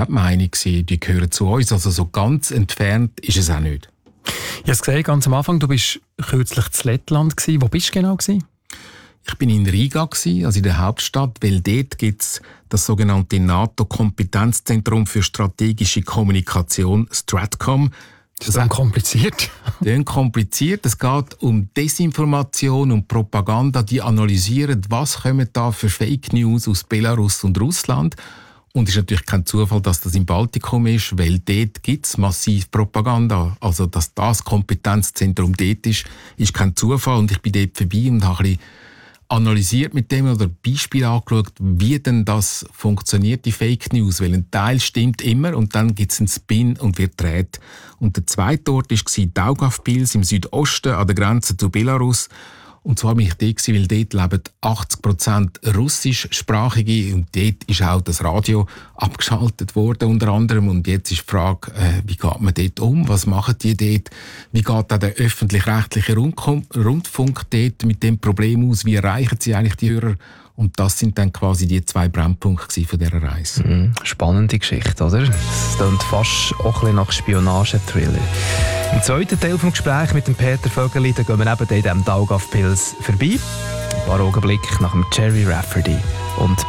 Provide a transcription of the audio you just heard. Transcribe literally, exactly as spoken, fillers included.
auch die Meinung, die gehören zu uns. Also so ganz entfernt ist es auch nicht. Ich habe es gesehen, ganz am Anfang, du warst kürzlich in Lettland. Wo bist du genau? Ich bin in Riga, also in der Hauptstadt, weil dort gibt es das sogenannte NATO-Kompetenzzentrum für strategische Kommunikation, STRATCOM. Das ist dann kompliziert. Das ist kompliziert. Es geht um Desinformation und Propaganda. Die analysieren, was kommen da für Fake News aus Belarus und Russland. Und es ist natürlich kein Zufall, dass das im Baltikum ist, weil dort gibt es massiv Propaganda. Also, dass das Kompetenzzentrum dort ist, ist kein Zufall. Und ich bin dort vorbei und habe ein bisschen analysiert mit dem oder Beispiele angeschaut, wie denn das funktioniert, die Fake News. Weil ein Teil stimmt immer und dann gibt es einen Spin und wird gedreht. Und der zweite Ort war Daugavpils im Südosten an der Grenze zu Belarus. Und zwar war ich dort, weil dort leben achtzig Prozent russischsprachige und dort ist auch das Radio abgeschaltet worden unter anderem. Und jetzt ist die Frage, äh, wie geht man dort um? Was machen die dort? Wie geht auch der öffentlich-rechtliche Rundfunk dort mit dem Problem aus? Wie erreichen sie eigentlich die Hörer? Und das sind dann quasi die zwei Brennpunkte von dieser Reise. Mhm. Spannende Geschichte, oder? Es klingt fast auch ein bisschen nach Spionage-Thriller. Im zweiten Teil des Gesprächs mit dem Peter Vögeli, da gehen wir eben in diesem Daugavpils vorbei. Ein paar Augenblicke nach dem Jerry Rafferty und